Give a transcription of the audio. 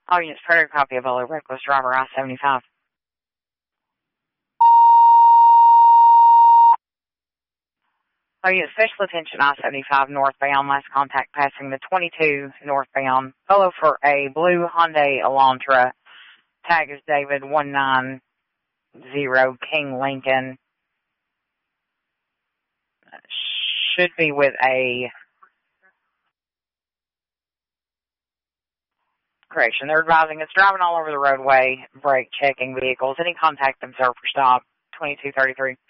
All units, further copy of a reckless driver, I-75. All units, special attention, I-75 northbound, last contact passing the 22 northbound. Follow for a blue Hyundai Elantra. Tag is David 190 King Lincoln. Should be with a correction. They're advising it's driving all over the roadway, brake checking vehicles. Any contact them, sir, for stop 2233.